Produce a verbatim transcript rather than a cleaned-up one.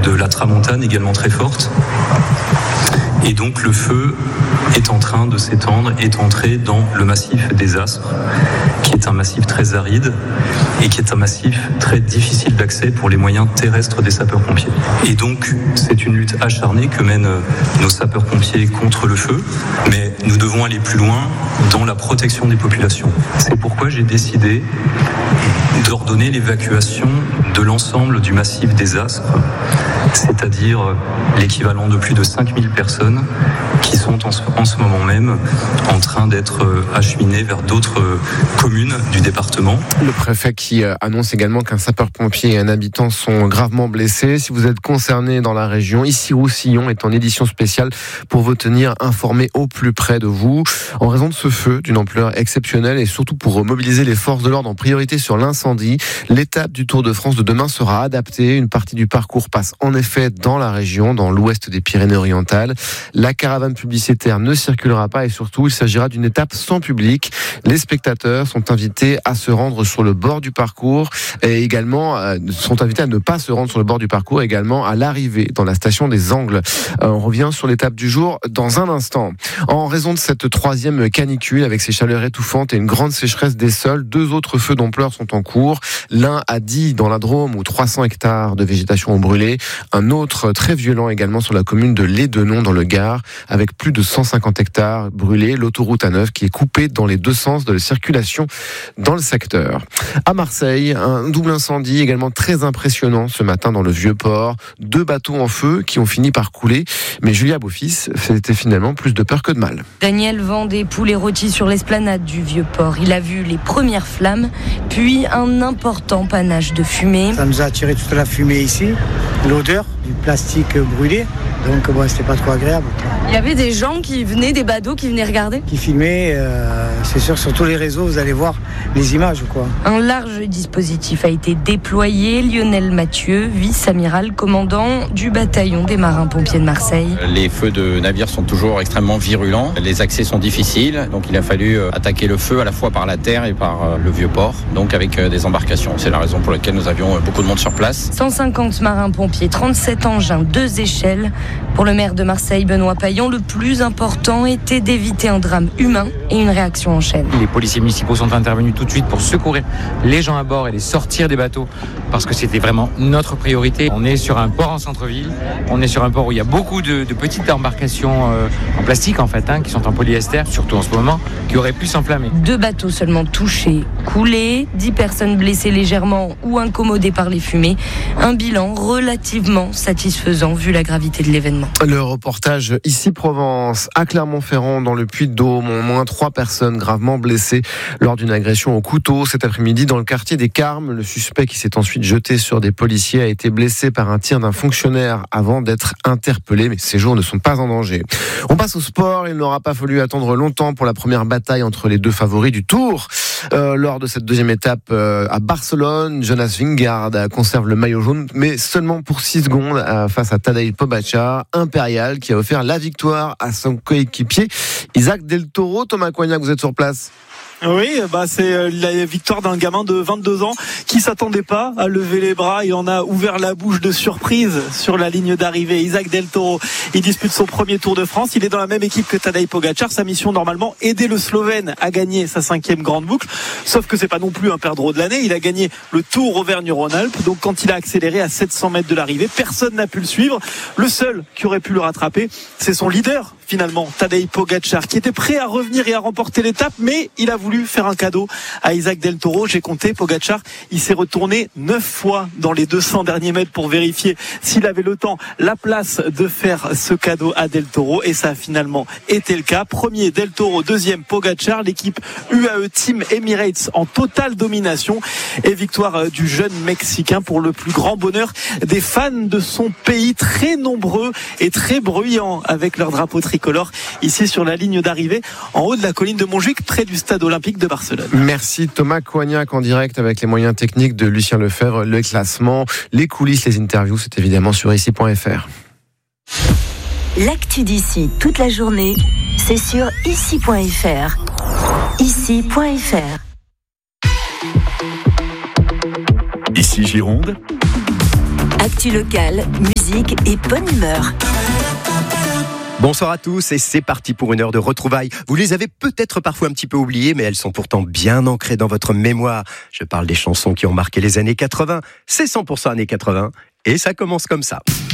de la tramontane également très forte. Et donc le feu est en train de s'étendre, est entré dans le massif des Aspres, qui est un massif très aride et qui est un massif très difficile d'accès pour les moyens terrestres des sapeurs-pompiers. Et donc c'est une lutte acharnée que mènent nos sapeurs-pompiers contre le feu, mais nous devons aller plus loin dans la protection des populations. C'est pourquoi j'ai décidé d'ordonner l'évacuation de l'ensemble du massif des Aspres, c'est-à-dire l'équivalent de plus de cinq mille personnes qui sont en ce, en ce moment même en train d'être acheminées vers d'autres communes du département. Le préfet qui annonce également qu'un sapeur-pompier et un habitant sont gravement blessés. Si vous êtes concerné dans la région, Issy-Roussillon est en édition spéciale pour vous tenir informé au plus près de vous. En raison de ce feu d'une ampleur exceptionnelle et surtout pour mobiliser les forces de l'ordre en priorité sur l'incendie, l'étape du Tour de France de demain sera adaptée. Une partie du parcours passe en effet dans la région, dans l'ouest des Pyrénées-Orientales. La caravane publicitaire ne circulera pas et surtout, il s'agira d'une étape sans public. Les spectateurs sont invités à se rendre sur le bord du parcours et également euh, sont invités à ne pas se rendre sur le bord du parcours, également à l'arrivée dans la station des Angles. Euh, on revient sur l'étape du jour dans un instant. En raison de cette troisième canicule avec ses chaleurs étouffantes et une grande sécheresse des sols, deux autres feux d'ampleur sont en cours. L'un à Die dans la Drôme où trois cents hectares de végétation ont brûlé. Un autre très violent également sur la commune de Lédenon dans le Gard avec plus de cent cinquante hectares brûlés. L'autoroute A neuf qui est coupée dans les deux sens de la circulation dans le secteur. À Marseille, un double incendie également très impressionnant ce matin dans le Vieux-Port. Deux bateaux en feu qui ont fini par couler. Mais Julia Beaufils, c'était finalement plus de peur que de mal. Daniel vend des poulets rôtis sur l'esplanade du Vieux-Port. Il a vu les premières flammes, puis un important panache de fumée. Ça nous a attiré toute la fumée ici, l'odeur du plastique brûlé. Donc bon, c'était pas trop agréable. Il y avait des gens qui venaient, des badauds qui venaient regarder. Qui filmaient, euh, c'est sûr, sur tous les réseaux, vous allez voir les images, quoi. Un large dispositif a été déployé. Lionel Mathieu, vice-amiral, commandant du bataillon des marins-pompiers de Marseille. Les feux de navires sont toujours extrêmement virulents. Les accès sont difficiles, donc il a fallu attaquer le feu à la fois par la terre et par le Vieux-Port, donc avec des embarcations. C'est la raison pour laquelle nous avions beaucoup de monde sur place. cent cinquante marins-pompiers, trente-sept engins, deux échelles. Pour le maire de Marseille, Benoît Payan, le plus important était d'éviter un drame humain et une réaction en chaîne. Les policiers municipaux sont intervenus tout de suite pour secourir les gens à bord et les sortir des bateaux parce que c'était vraiment notre priorité. On est sur un port en centre-ville, on est sur un port où il y a beaucoup de, de petites embarcations euh, en plastique en fait, hein, qui sont en polyester, surtout en ce moment, qui auraient pu s'enflammer. Deux bateaux seulement touchés, coulés, dix personnes blessées légèrement ou incommodées par les fumées. Un bilan relativement satisfaisant vu la gravité de l'événement. Le reportage ici Provence, à Clermont-Ferrand, dans le Puy-de-Dôme, au moins trois personnes gravement blessées lors d'une agression au couteau cet après-midi dans le quartier des Carmes. Le suspect qui s'est ensuite jeté sur des policiers a été blessé par un tir d'un fonctionnaire avant d'être interpellé, mais ses jours ne sont pas en danger. On passe au sport. Il n'aura pas fallu attendre longtemps pour la première bataille entre les deux favoris du Tour. Euh, lors de cette deuxième étape euh, à Barcelone, Jonas Vingegaard conserve le maillot jaune, mais seulement pour six secondes euh, face à Tadej Pogačar, impérial, qui a offert la victoire à son coéquipier Isaac Del Toro. Thomas Coignac, vous êtes sur place. Oui, bah c'est la victoire d'un gamin de vingt-deux ans qui s'attendait pas à lever les bras. Il en a ouvert la bouche de surprise sur la ligne d'arrivée. Isaac Del Toro, il dispute son premier Tour de France. Il est dans la même équipe que Tadej Pogačar. Sa mission, normalement, aider le Slovène à gagner sa cinquième grande boucle. Sauf que c'est pas non plus un perdreau de l'année. Il a gagné le Tour Auvergne-Rhône-Alpes. Donc quand il a accéléré à sept cents mètres de l'arrivée, personne n'a pu le suivre. Le seul qui aurait pu le rattraper, c'est son leader, finalement, Tadej Pogačar, qui était prêt à revenir et à remporter l'étape, mais il a voulu faire un cadeau à Isaac Del Toro. J'ai compté, Pogačar, il s'est retourné neuf fois dans les deux cents derniers mètres pour vérifier s'il avait le temps, la place de faire ce cadeau à Del Toro, et ça a finalement été le cas. Premier Del Toro, deuxième Pogačar, l'équipe U A E Team Emirates en totale domination, et victoire du jeune Mexicain pour le plus grand bonheur des fans de son pays, très nombreux et très bruyants avec leur drapeau tricolore ici sur la ligne d'arrivée en haut de la colline de Montjuic, près du stade olympique de Barcelone. Merci Thomas Coignac en direct avec les moyens techniques de Lucien Lefebvre. Le classement, les coulisses, les interviews, c'est évidemment sur ici point f r. L'actu d'ici toute la journée, c'est sur ici point f r. ici point f r. Ici Gironde. Actu locale, musique. musique et bonne humeur. Bonsoir à tous et c'est parti pour une heure de retrouvailles. Vous les avez peut-être parfois un petit peu oubliées, mais elles sont pourtant bien ancrées dans votre mémoire. Je parle des chansons qui ont marqué les années quatre-vingts. C'est cent pour cent années quatre-vingts et ça commence comme ça.